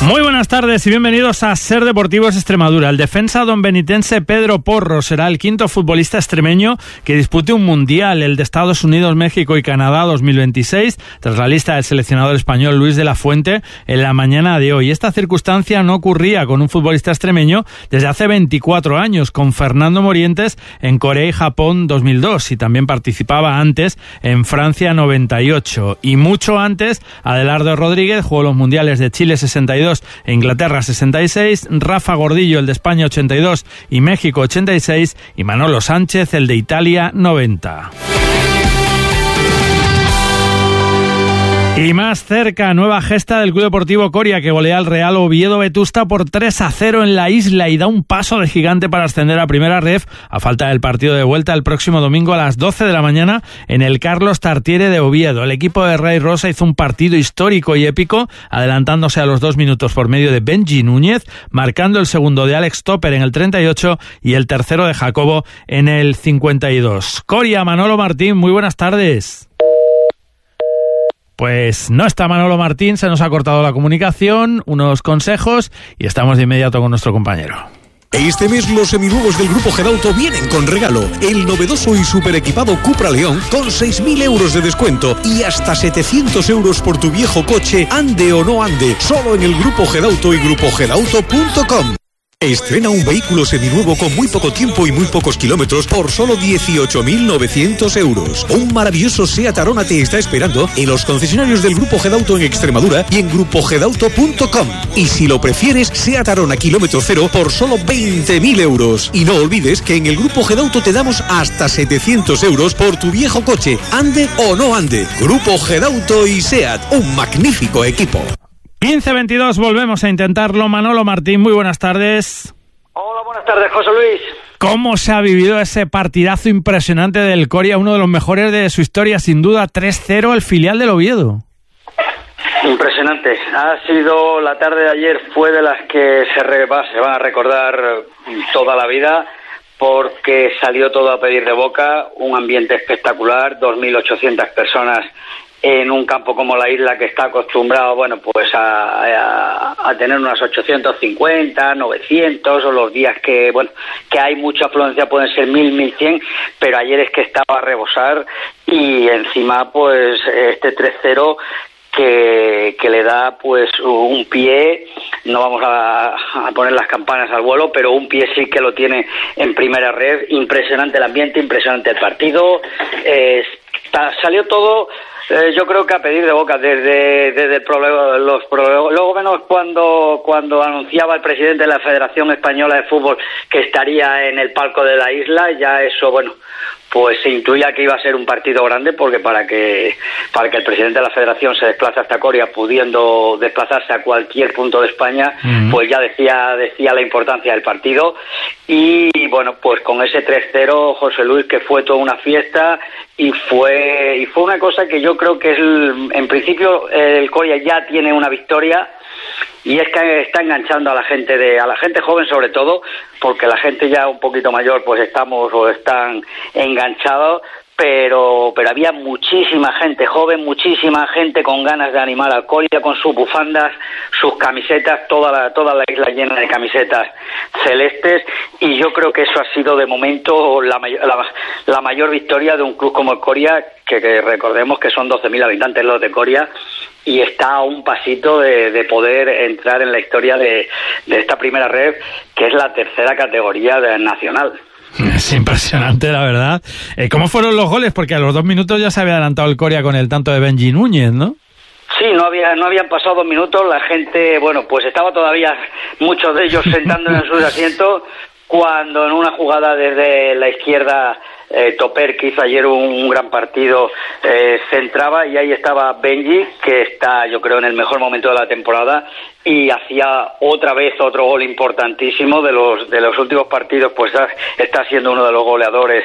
Muy buenas tardes y bienvenidos a Ser Deportivos Extremadura. El defensa donbenitense Pedro Porro será el quinto futbolista extremeño que dispute un mundial, el de Estados Unidos, México y Canadá 2026, tras la lista del seleccionador español Luis de la Fuente en la mañana de hoy. Esta circunstancia no ocurría con un futbolista extremeño desde hace 24 años, con Fernando Morientes en Corea y Japón 2002, y también participaba antes en Francia 98. Y mucho antes, Adelardo Rodríguez jugó los mundiales de Chile 62 e Inglaterra 66, Rafa Gordillo el de España 82 y México 86 y Manolo Sánchez el de Italia 90. Y más cerca, nueva gesta del Club Deportivo Coria, que golea al Real Oviedo Vetusta por 3-0 en la isla y da un paso de gigante para ascender a Primera Ref a falta del partido de vuelta el próximo domingo a las 12 de la mañana en el Carlos Tartiere de Oviedo. El equipo de Ray Rosa hizo un partido histórico y épico, adelantándose a los 2 minutos por medio de Benji Núñez, marcando el segundo de Alex Topper en el 38 y el tercero de Jacobo en el 52. Coria, Manolo Martín, muy buenas tardes. Pues no está Manolo Martín, se nos ha cortado la comunicación, unos consejos y estamos de inmediato con nuestro compañero. Este mes los seminuevos del Grupo Gedauto vienen con regalo. El novedoso y super equipado Cupra León con 6.000 euros de descuento y hasta 700 euros por tu viejo coche, ande o no ande, solo en el Grupo Gedauto y grupogedauto.com. Estrena un vehículo seminuevo con muy poco tiempo y muy pocos kilómetros por solo 18.900 euros. Un maravilloso Seat Arona te está esperando en los concesionarios del Grupo Gedauto en Extremadura y en grupogedauto.com. Y si lo prefieres, Seat Arona kilómetro cero por solo 20.000 euros. Y no olvides que en el Grupo Gedauto te damos hasta 700 euros por tu viejo coche, ande o no ande. Grupo Gedauto y Seat, un magnífico equipo. 15-22, volvemos a intentarlo. Manolo Martín, muy buenas tardes. Hola, buenas tardes, José Luis. ¿Cómo se ha vivido ese partidazo impresionante del Coria, uno de los mejores de su historia, sin duda, 3-0 al filial del Oviedo? Impresionante. Ha sido la tarde de ayer, fue de las que se van a recordar toda la vida, porque salió todo a pedir de boca, un ambiente espectacular, 2.800 personas en un campo como la isla, que está acostumbrado, bueno, pues a tener unas 850, 900, o los días que, bueno, que hay mucha afluencia pueden ser 1.000, 1.100, pero ayer es que estaba a rebosar y encima pues este 3-0 que le da pues un pie, no vamos a poner las campanas al vuelo, pero un pie sí que lo tiene en Primera Red. Impresionante el ambiente, impresionante el partido, salió todo, yo creo que a pedir de boca desde el problema, luego menos cuando anunciaba el presidente de la Federación Española de Fútbol que estaría en el palco de la isla, ya eso, bueno, pues se intuía que iba a ser un partido grande, porque para que el presidente de la Federación se desplace hasta Coria, pudiendo desplazarse a cualquier punto de España, pues ya decía la importancia del partido. Y bueno, pues con ese 3-0, José Luis, que fue toda una fiesta y fue una cosa que yo creo que en principio el Coria ya tiene una victoria. Y es que está enganchando a la gente joven, sobre todo, porque la gente ya un poquito mayor pues están enganchados, pero había muchísima gente joven, muchísima gente con ganas de animar al Coria, con sus bufandas, sus camisetas, toda la isla llena de camisetas celestes, y yo creo que eso ha sido de momento la mayor victoria de un club como el Coria, que recordemos que son 12.000 habitantes los de Coria, y está a un pasito de poder entrar en la historia de esta Primera Red, que es la tercera categoría nacional. Es impresionante, la verdad. ¿Cómo fueron los goles? Porque a los 2 minutos ya se había adelantado el Coria con el tanto de Benji Núñez, ¿no? Sí, no habían pasado 2 minutos, la gente, bueno, pues estaba todavía muchos de ellos sentando en sus asientos, cuando en una jugada desde la izquierda, Topper, que hizo ayer un gran partido, centraba, y ahí estaba Benji, que está, yo creo, en el mejor momento de la temporada, y hacía otra vez otro gol importantísimo de los últimos partidos, pues está siendo uno de los goleadores,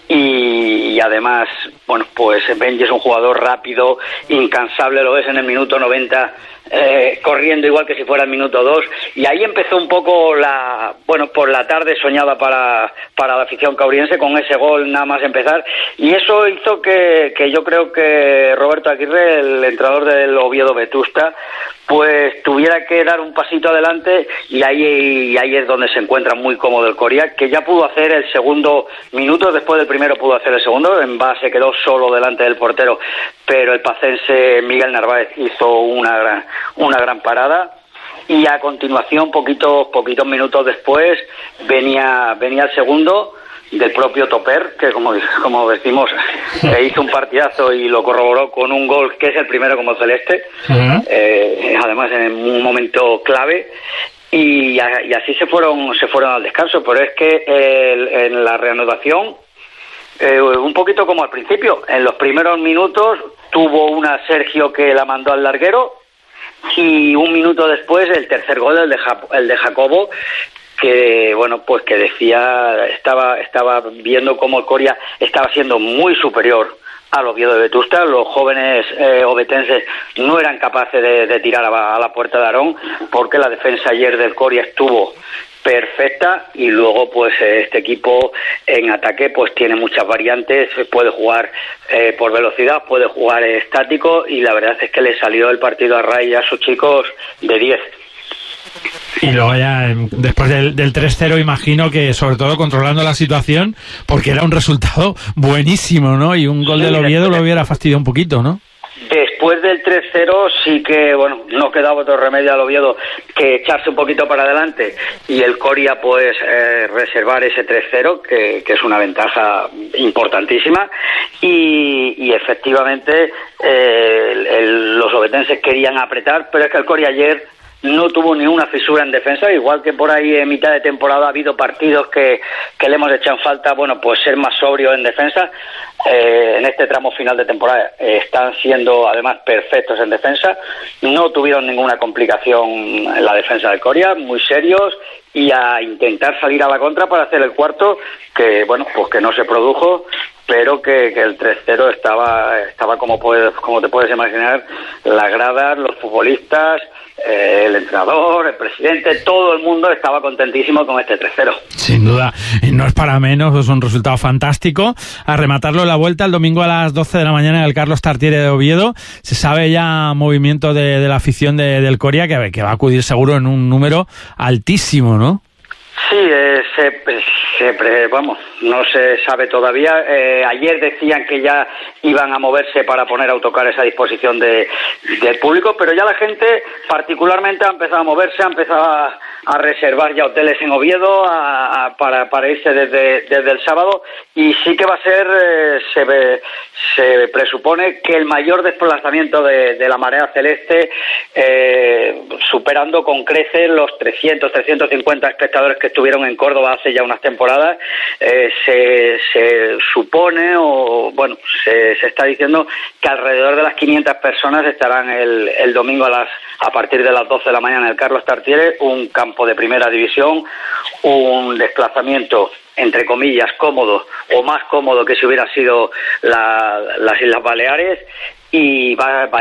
y además, bueno, pues Benji es un jugador rápido, incansable, lo ves en el minuto 90, corriendo igual que si fuera el minuto 2, y ahí empezó un poco por la tarde soñada para la afición cauriense, con ese gol nada más empezar, y eso hizo que yo creo que Roberto Aguirre, el entrenador del Oviedo Vetusta, pues tuviera que dar un pasito adelante, y ahí es donde se encuentra muy cómodo el Coria, que ya pudo hacer el segundo minuto, después del primero pudo hacer el segundo, en base quedó solo delante del portero, pero el pacense Miguel Narváez hizo una gran parada, y a continuación, poquitos minutos después, venía el segundo, del propio Toper, que como decimos, hizo un partidazo y lo corroboró con un gol que es el primero como celeste, además en un momento clave, y así se fueron al descanso. Pero es que en la reanudación, un poquito como al principio, en los primeros minutos tuvo una Sergio que la mandó al larguero, y un minuto después el tercer gol, el de Jacobo, que pues que decía, estaba viendo cómo el Coria estaba siendo muy superior al Oviedo de Vetusta. Los jóvenes ovetenses no eran capaces de tirar a la puerta de Arón, porque la defensa ayer del Coria estuvo perfecta, y luego pues este equipo en ataque pues tiene muchas variantes, puede jugar por velocidad, puede jugar estático, y la verdad es que le salió el partido a Ray a sus chicos de 10. Y luego ya, después del 3-0, imagino que sobre todo controlando la situación, porque era un resultado buenísimo, ¿no? Y un gol del Oviedo lo hubiera fastidiado un poquito, ¿no? Después del 3-0 sí que, no quedaba otro remedio al Oviedo que echarse un poquito para adelante, y el Coria pues reservar ese 3-0, que es una ventaja importantísima, y efectivamente los ovetenses querían apretar, pero es que el Coria ayer no tuvo ni una fisura en defensa, igual que por ahí en mitad de temporada ha habido partidos que le hemos echado en falta, pues ser más sobrio en defensa. En este tramo final de temporada están siendo además perfectos en defensa, no tuvieron ninguna complicación en la defensa del Coria, muy serios, y a intentar salir a la contra para hacer el cuarto, que pues que no se produjo, pero que el 3-0 estaba como te puedes imaginar, las gradas, los futbolistas, el entrenador, el presidente, todo el mundo estaba contentísimo con este 3-0. Sin duda, no es para menos, es un resultado fantástico. A rematarlo la vuelta el domingo a las 12 de la mañana en el Carlos Tartiere de Oviedo. Se sabe ya movimiento de la afición del Coria, que va a acudir seguro en un número altísimo, ¿no? Sí, no se sabe todavía. Ayer decían que ya iban a moverse para poner autocares a disposición del público, pero ya la gente particularmente ha empezado a moverse, ha empezado a reservar ya hoteles en Oviedo para irse desde el sábado, y sí que va a ser, se presupone que el mayor desplazamiento de la marea celeste, superando con creces los 350 espectadores que estuvieron en Córdoba hace ya unas temporadas. Se supone, se está diciendo que alrededor de las 500 personas estarán el domingo a partir de las 12 de la mañana en el Carlos Tartiere, un campo de primera división, un desplazamiento entre comillas cómodo, o más cómodo que si hubiera sido las Islas Baleares, y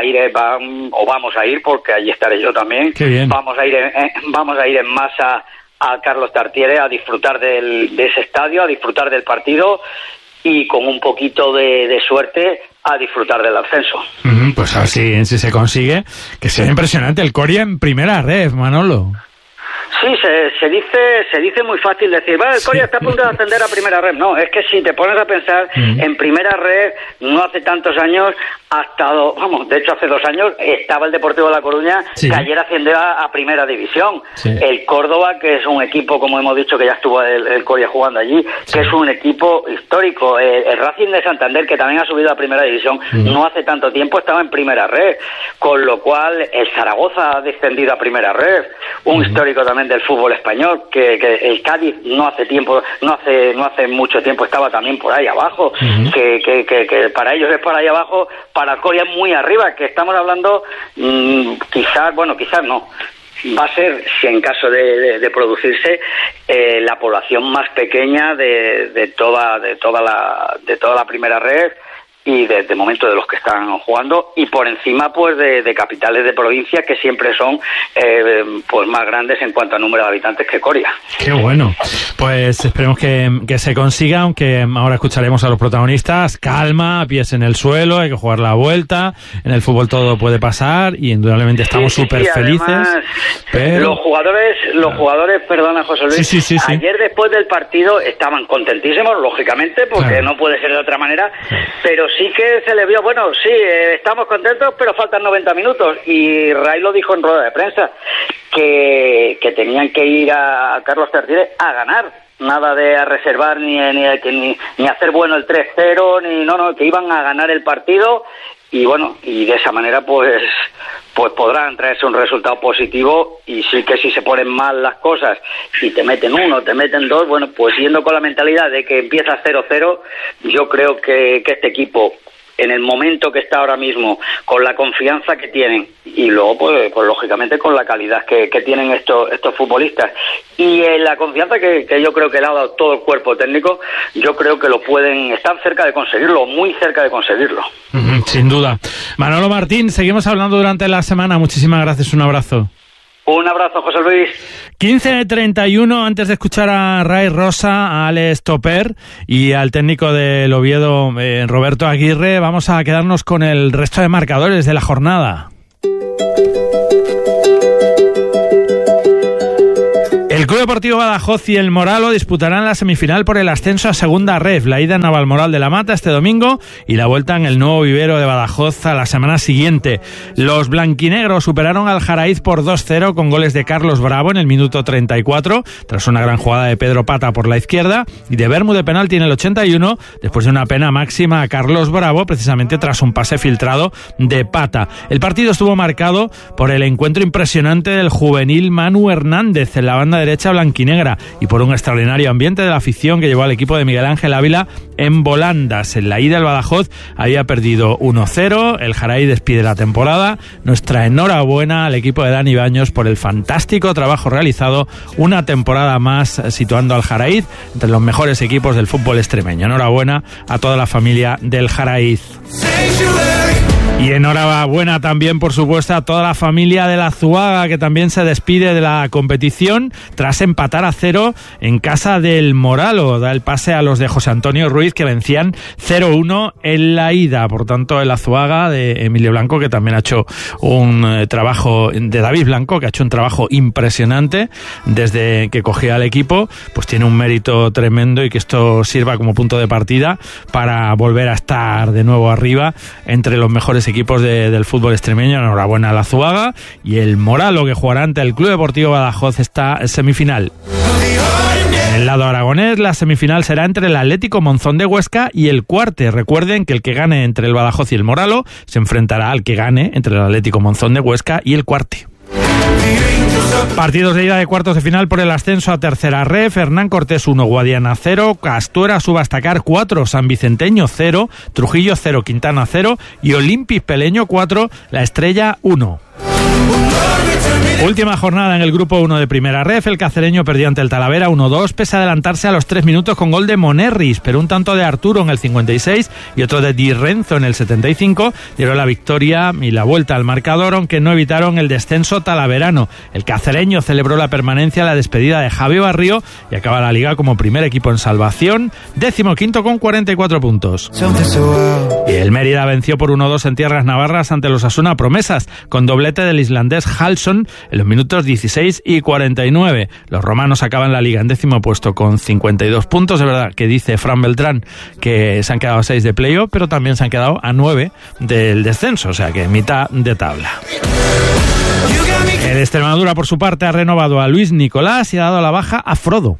vamos a ir, porque allí estaré yo también. Qué bien. Vamos a ir en masa a Carlos Tartiere a disfrutar de ese estadio, a disfrutar del partido, y con un poquito de suerte a disfrutar del ascenso. Pues a ver si se consigue, que sea impresionante el Coria en primera red, Manolo. Sí, se dice muy fácil decir, el Coria está a punto de ascender a primera red. No, es que si te pones a pensar, en primera red, no hace tantos años, de hecho hace 2 años, estaba el Deportivo de La Coruña, que ayer ascendió a primera división. Sí. El Córdoba, que es un equipo, como hemos dicho, que ya estuvo el Coria jugando allí, que es un equipo histórico. El Racing de Santander, que también ha subido a primera división, no hace tanto tiempo estaba en primera red, con lo cual el Zaragoza ha descendido a primera red, un histórico también del fútbol español, que el Cádiz no hace mucho tiempo estaba también por ahí abajo, que para ellos es por ahí abajo, para el Coria es muy arriba, que estamos hablando, quizás no, va a ser, si en caso de producirse, la población más pequeña de toda la primera red, y de momento de los que están jugando, y por encima pues de capitales de provincia que siempre son pues más grandes en cuanto a número de habitantes que Coria. Qué bueno, pues esperemos que se consiga, aunque ahora escucharemos a los protagonistas. Calma, pies en el suelo, hay que jugar la vuelta, en el fútbol todo puede pasar y indudablemente estamos súper felices. Además, pero... los jugadores, perdona José Luis, ayer después del partido estaban contentísimos, lógicamente, porque no puede ser de otra manera, pero sí que se le vio, estamos contentos, pero faltan 90 minutos, y Ray lo dijo en rueda de prensa, que tenían que ir a Carlos Tartiere a ganar, nada de a reservar ni hacer bueno el 3-0, que iban a ganar el partido, y bueno, y de esa manera pues podrán traerse un resultado positivo. Y sí que si se ponen mal las cosas y te meten uno, te meten dos, bueno, pues yendo con la mentalidad de que empieza 0-0, yo creo que este equipo, en el momento que está ahora mismo, con la confianza que tienen y luego pues lógicamente con la calidad que tienen estos futbolistas y la confianza que yo creo que le ha dado todo el cuerpo técnico, yo creo que están cerca de conseguirlo, muy cerca de conseguirlo. Sin duda. Manolo Martín, seguimos hablando durante la semana. Muchísimas gracias, un abrazo. Un abrazo, José Luis. 15:31, antes de escuchar a Ray Rosa, a Alex Toper y al técnico del Oviedo, Roberto Aguirre, vamos a quedarnos con el resto de marcadores de la jornada. El Club Deportivo Badajoz y el Moralo disputarán la semifinal por el ascenso a Segunda Ref, la ida en Navalmoral de la Mata este domingo y la vuelta en el nuevo vivero de Badajoz a la semana siguiente. Los blanquinegros superaron al Jaraíz por 2-0 con goles de Carlos Bravo en el minuto 34, tras una gran jugada de Pedro Pata por la izquierda, y de Bermú de penalti en el 81, después de una pena máxima a Carlos Bravo, precisamente tras un pase filtrado de Pata. El partido estuvo marcado por el encuentro impresionante del juvenil Manu Hernández en la banda derecha blanquinegra y por un extraordinario ambiente de la afición que llevó al equipo de Miguel Ángel Ávila en volandas. En la ida el Badajoz había perdido 1-0, el Jaraíz despide la temporada. Nuestra enhorabuena al equipo de Dani Baños por el fantástico trabajo realizado, una temporada más situando al Jaraíz entre los mejores equipos del fútbol extremeño. Enhorabuena a toda la familia del Jaraíz. Y enhorabuena también, por supuesto, a toda la familia de la Zuaga, que también se despide de la competición tras empatar a 0 en casa del Moralo. Da el pase a los de José Antonio Ruiz, que vencían 0-1 en la ida. Por tanto, el Azuaga de Emilio Blanco, que también ha hecho un trabajo, de David Blanco, que ha hecho un trabajo impresionante desde que cogió al equipo, pues tiene un mérito tremendo, y que esto sirva como punto de partida para volver a estar de nuevo arriba entre los mejores equipos del fútbol extremeño. Enhorabuena a la Zuaga y el Moralo, que jugará ante el Club Deportivo Badajoz esta semifinal. En el lado aragonés, la semifinal será entre el Atlético Monzón de Huesca y el Cuarte. Recuerden que el que gane entre el Badajoz y el Moralo se enfrentará al que gane entre el Atlético Monzón de Huesca y el Cuarte. Partidos de ida de cuartos de final por el ascenso a Tercera Ref. Hernán Cortés 1, Guadiana 0, Castuera Subastacar 4, San Vicenteño 0, Trujillo 0, Quintana 0 y Olimpis Peleño 4, La Estrella 1. Última jornada en el grupo 1 de Primera Ref. El cacereño perdió ante el Talavera 1-2, pese a adelantarse a los 3 minutos con gol de Monerris, pero un tanto de Arturo en el 56 y otro de Di Renzo en el 75 dieron la victoria y la vuelta al marcador, aunque no evitaron el descenso talaverano. El cacereño celebró la permanencia, la despedida de Javi Barrio, y acaba la liga como primer equipo en salvación, 15º con 44 puntos. Y el Mérida venció por 1-2 en tierras navarras ante los Osasuna Promesas, con doblete del islandés Halson en los minutos 16 y 49. Los romanos acaban la liga en 10º puesto con 52 puntos. Es verdad que dice Fran Beltrán que se han quedado a 6 de playoff, pero también se han quedado a 9 del descenso, o sea que mitad de tabla. El Extremadura, por su parte, ha renovado a Luis Nicolás y ha dado la baja a Frodo.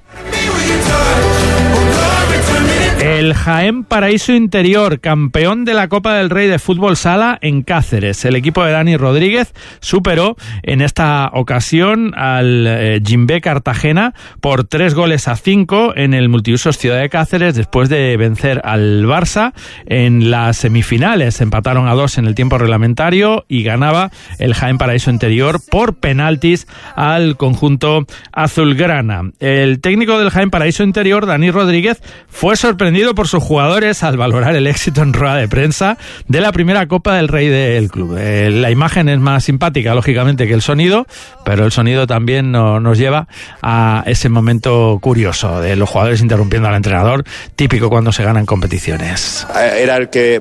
El Jaén Paraíso Interior, campeón de la Copa del Rey de Fútbol Sala en Cáceres. El equipo de Dani Rodríguez superó en esta ocasión al Jimbe Cartagena por 3-5 en el Multiusos Ciudad de Cáceres, después de vencer al Barça en las semifinales. Empataron a 2 en el tiempo reglamentario y ganaba el Jaén Paraíso Interior por penaltis al conjunto azulgrana. El técnico del Jaén Paraíso Interior, Dani Rodríguez, fue sorprendido sorprendido por sus jugadores al valorar el éxito en rueda de prensa de la primera Copa del Rey del club. La imagen es más simpática, lógicamente, que el sonido, pero el sonido también nos lleva a ese momento curioso de los jugadores interrumpiendo al entrenador, típico cuando se ganan competiciones. Era el que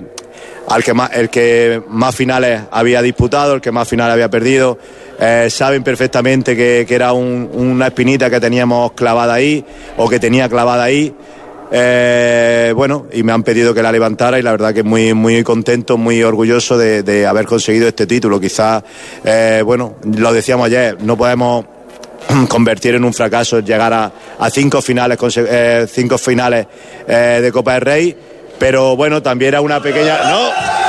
más finales había disputado, el que más finales había perdido. Saben perfectamente que era una espinita que teníamos clavada ahí, o que tenía clavada ahí. Bueno, y me han pedido que la levantara, y la verdad que muy, muy contento, muy orgulloso de haber conseguido este título. Quizás, bueno, lo decíamos ayer, no podemos convertir en un fracaso llegar a 5 finales de Copa del Rey, pero bueno, también era una pequeña... ¡No!